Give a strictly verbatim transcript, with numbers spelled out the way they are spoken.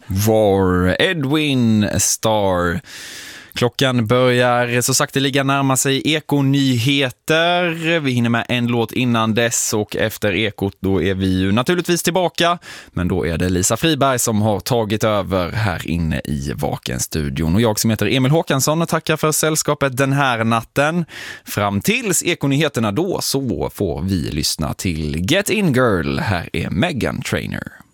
War, Edwin Starr. Klockan börjar så sakteliga närma sig Eko-nyheter. Vi hinner med en låt innan dess och efter Ekot då är vi ju naturligtvis tillbaka. Men då är det Lisa Friberg som har tagit över här inne i Vaken-studion. Och jag som heter Emil Håkansson tackar för sällskapet den här natten. Fram tills Eko-nyheterna då så får vi lyssna till Get In Girl. Här är Meghan Trainor.